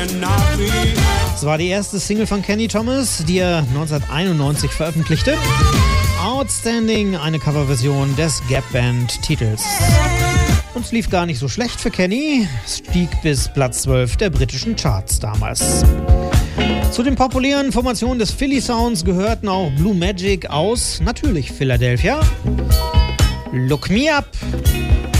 Es war die erste Single von Kenny Thomas, die er 1991 veröffentlichte. Outstanding, eine Coverversion des Gap-Band-Titels. Und es lief gar nicht so schlecht für Kenny. Es stieg bis Platz 12 der britischen Charts damals. Zu den populären Formationen des Philly Sounds gehörten auch Blue Magic aus, natürlich Philadelphia, Look Me Up,